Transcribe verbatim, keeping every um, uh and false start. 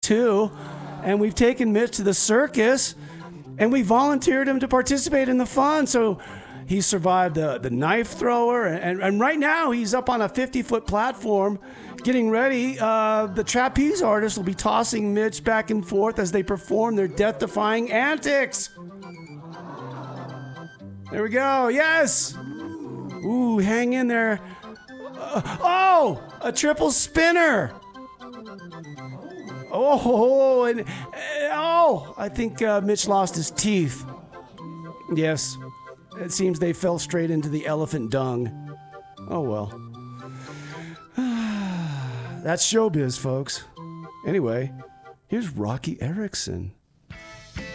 too, and we've taken Mitch to the circus, and we volunteered him to participate in the fun. So he survived the, the knife thrower, and, and right now he's up on a fifty-foot platform getting ready. Uh, the trapeze artists will be tossing Mitch back and forth as they perform their death-defying antics. There we go. Yes. Ooh, hang in there. Uh, oh, a triple spinner. Oh, and oh, I think uh, Mitch lost his teeth. Yes, it seems they fell straight into the elephant dung. Oh, well. That's showbiz, folks. Anyway, here's Rocky Erickson.